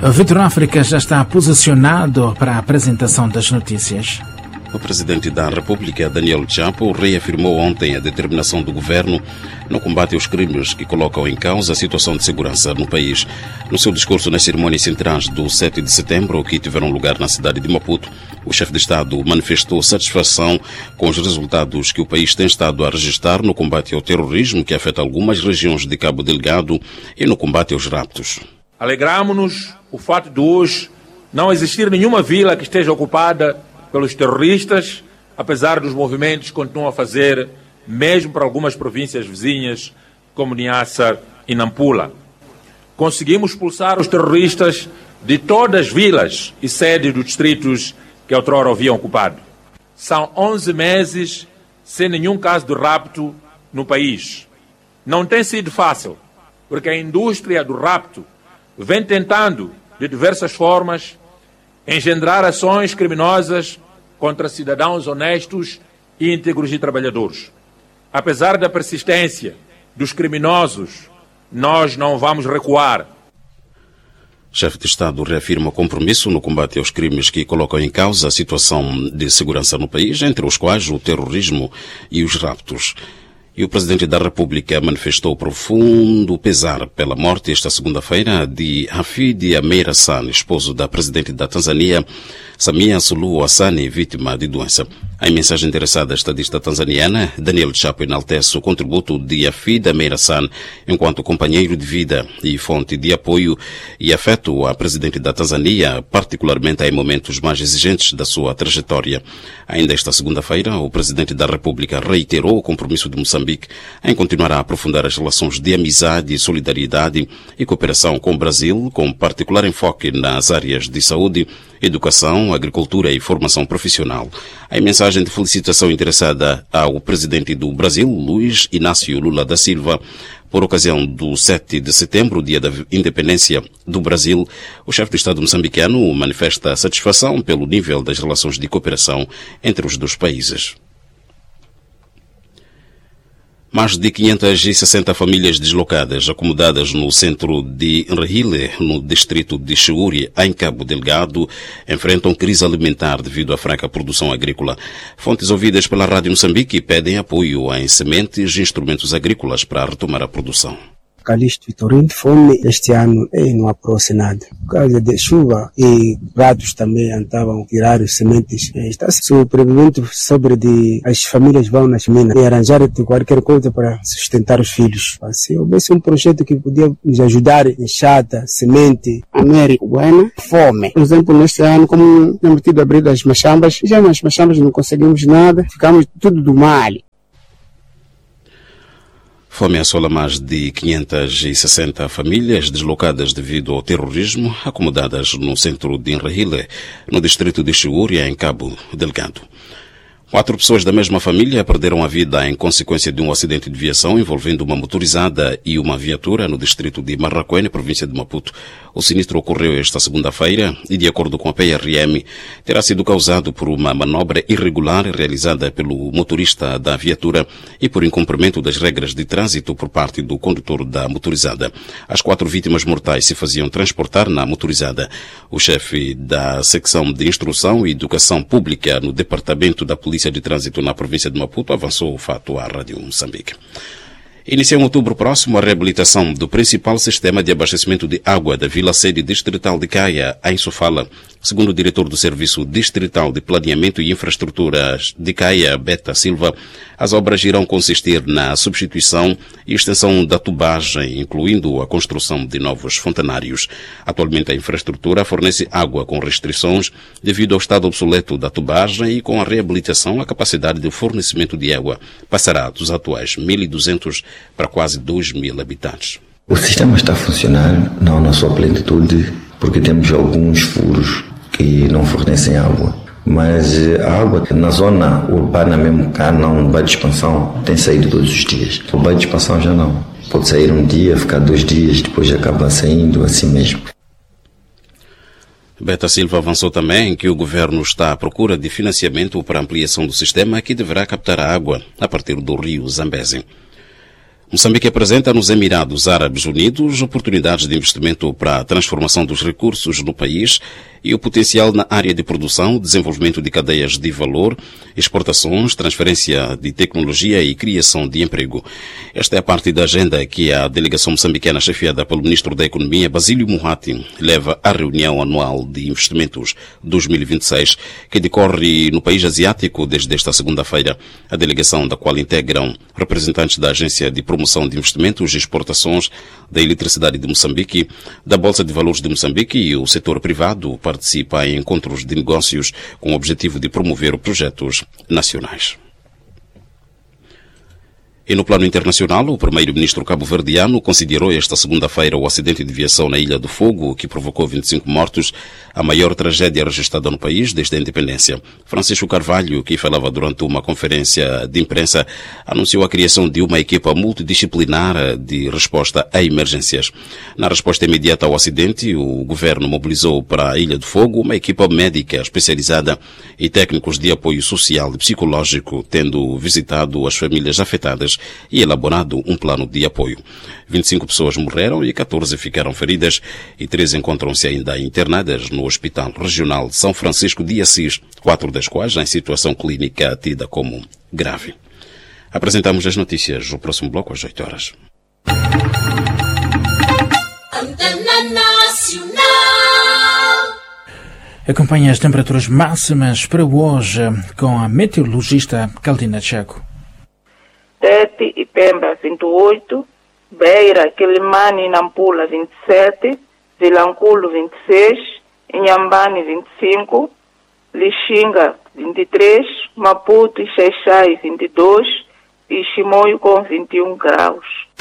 Vitor África já está posicionado para a apresentação das notícias. O presidente da República, Daniel Chapo, reafirmou ontem a determinação do governo no combate aos crimes que colocam em causa a situação de segurança no país. No seu discurso nas cerimônias centrais do 7 de setembro, que tiveram lugar na cidade de Maputo, o chefe de Estado manifestou satisfação com os resultados que o país tem estado a registrar no combate ao terrorismo que afeta algumas regiões de Cabo Delgado e no combate aos raptos. Alegramo-nos o fato de hoje não existir nenhuma vila que esteja ocupada pelos terroristas, apesar dos movimentos que continuam a fazer, mesmo para algumas províncias vizinhas, como Niassa e Nampula. Conseguimos expulsar os terroristas de todas as vilas e sedes dos distritos que outrora haviam ocupado. São 11 meses sem nenhum caso de rapto no país. Não tem sido fácil, porque a indústria do rapto vem tentando, de diversas formas, engendrar ações criminosas contra cidadãos honestos, íntegros e trabalhadores. Apesar da persistência dos criminosos, nós não vamos recuar. O chefe de Estado reafirma o compromisso no combate aos crimes que colocam em causa a situação de segurança no país, entre os quais o terrorismo e os raptos. E o presidente da República manifestou profundo pesar pela morte esta segunda-feira de Hafidh Ameir Hassan, esposo da presidente da Tanzânia, Samia Suluhu Hassan, vítima de doença. Em mensagem endereçada à estadista tanzaniana, Daniel Chapo enaltece o contributo de Hafidh Ameir Hassan enquanto companheiro de vida e fonte de apoio e afeto à presidente da Tanzânia, particularmente em momentos mais exigentes da sua trajetória. Ainda esta segunda-feira, o presidente da República reiterou o compromisso de Moçambique em continuar a aprofundar as relações de amizade, solidariedade e cooperação com o Brasil, com particular enfoque nas áreas de saúde, educação, agricultura e formação profissional. Em mensagem de felicitação endereçada ao presidente do Brasil, Luiz Inácio Lula da Silva, por ocasião do 7 de setembro, dia da independência do Brasil, o chefe de Estado moçambicano manifesta satisfação pelo nível das relações de cooperação entre os dois países. Mais de 560 famílias deslocadas, acomodadas no centro de Nrihile, no distrito de Chiuri, em Cabo Delgado, enfrentam crise alimentar devido à fraca produção agrícola. Fontes ouvidas pela Rádio Moçambique pedem apoio em sementes e instrumentos agrícolas para retomar a produção. Calixto Vitorino, fome este ano não aprouxe nada. Por causa de chuva e pratos também estavam a tirar as sementes. Está sobrevivendo sobre as famílias vão nas minas e arranjar qualquer coisa para sustentar os filhos. Se houvesse um projeto que podia nos ajudar, enxada, semente. Américo Bueno, fome. Por exemplo, neste ano, como temos tido abrir as machambas, já nas machambas não conseguimos nada, ficamos tudo do mal. Fome assola mais de 560 famílias deslocadas devido ao terrorismo, acomodadas no centro de Nrihile, no distrito de Chiuri, em Cabo Delgado. 4 pessoas da mesma família perderam a vida em consequência de um acidente de viação envolvendo uma motorizada e uma viatura no distrito de Marraquene, província de Maputo. O sinistro ocorreu esta segunda-feira e, de acordo com a PRM, terá sido causado por uma manobra irregular realizada pelo motorista da viatura e por incumprimento das regras de trânsito por parte do condutor da motorizada. As 4 vítimas mortais se faziam transportar na motorizada. O chefe da secção de Instrução e Educação Pública no Departamento da Polícia de Trânsito na província de Maputo avançou o fato à Rádio Moçambique. Inicia em outubro próximo a reabilitação do principal sistema de abastecimento de água da Vila-Sede Distrital de Caia, em Sofala. Segundo o diretor do Serviço Distrital de Planeamento e Infraestruturas de Caia, Beta Silva, as obras irão consistir na substituição e extensão da tubagem, incluindo a construção de novos fontanários. Atualmente a infraestrutura fornece água com restrições devido ao estado obsoleto da tubagem e com a reabilitação a capacidade de fornecimento de água passará dos atuais 1.200 para quase 2.000 habitantes. O sistema está a funcionar não na sua plenitude, porque temos alguns furos que não fornecem água. Mas a água na zona urbana mesmo, cá não, no bairro de expansão, tem saído todos os dias. O bairro de expansão já não. Pode sair um dia, ficar 2 dias, depois acaba saindo assim mesmo. Beta Silva avançou também que o governo está à procura de financiamento para a ampliação do sistema que deverá captar a água a partir do rio Zambeze. Moçambique apresenta nos Emirados Árabes Unidos oportunidades de investimento para a transformação dos recursos no país e o potencial na área de produção, desenvolvimento de cadeias de valor, exportações, transferência de tecnologia e criação de emprego. Esta é a parte da agenda que a delegação moçambicana chefiada pelo Ministro da Economia, Basílio Muhati, leva à reunião anual de investimentos 2026, que decorre no país asiático desde esta segunda-feira. A delegação, da qual integram representantes da Agência de Promoção de Investimentos e Exportações, da Eletricidade de Moçambique, da Bolsa de Valores de Moçambique e o setor privado, participa em encontros de negócios com o objetivo de promover projetos nacionais. E no plano internacional, o primeiro-ministro cabo-verdiano considerou esta segunda-feira o acidente de viação na Ilha do Fogo, que provocou 25 mortos, a maior tragédia registrada no país desde a independência. Francisco Carvalho, que falava durante uma conferência de imprensa, anunciou a criação de uma equipa multidisciplinar de resposta a emergências. Na resposta imediata ao acidente, o governo mobilizou para a Ilha do Fogo uma equipa médica especializada e técnicos de apoio social e psicológico, tendo visitado as famílias afetadas e elaborado um plano de apoio. 25 pessoas morreram e 14 ficaram feridas e 3 encontram-se ainda internadas no Hospital Regional de São Francisco de Assis, 4 das quais em situação clínica tida como grave. Apresentamos as notícias no próximo bloco às 8 horas. Acompanhe as temperaturas máximas para hoje com a meteorologista Caldina Chaco. Tete e Pemba 28, Beira, Quilimane e Nampula 27, Vilanculo 26, Inhambane 25, Lixinga 23, Maputo e Xaixai 22 e Chimoio com 21 graus.